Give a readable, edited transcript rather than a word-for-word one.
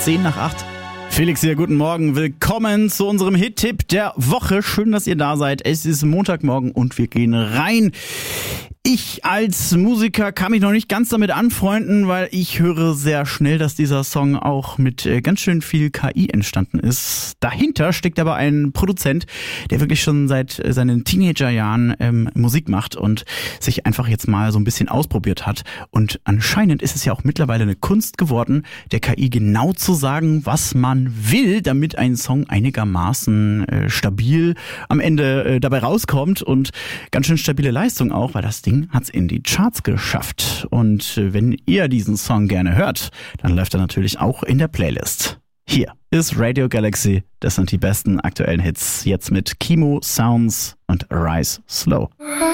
7:10. Felix hier, guten Morgen. Willkommen zu unserem Hit-Tipp der Woche. Schön, dass ihr da seid. Es ist Montagmorgen und wir gehen rein. Ich als Musiker kann mich noch nicht ganz damit anfreunden, weil ich höre sehr schnell, dass dieser Song auch mit ganz schön viel KI entstanden ist. Dahinter steckt aber ein Produzent, der wirklich schon seit seinen Teenagerjahren Musik macht und sich einfach jetzt mal so ein bisschen ausprobiert hat. Und anscheinend ist es ja auch mittlerweile eine Kunst geworden, der KI genau zu sagen, was man will, damit ein Song einigermaßen stabil am Ende dabei rauskommt und ganz schön stabile Leistung auch, weil das Ding hat's in die Charts geschafft. Und wenn ihr diesen Song gerne hört, dann läuft er natürlich auch in der Playlist. Hier ist Radio Galaxy. Das sind die besten aktuellen Hits. Jetzt mit Kimo Sounds und Rise Slow.